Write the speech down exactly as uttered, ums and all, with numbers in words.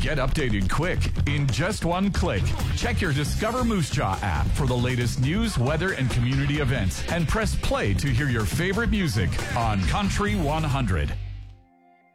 Get updated quick in just one click. Check your Discover Moose Jaw app for the latest news, weather, and community events, and press play to hear your favorite music on Country one hundred.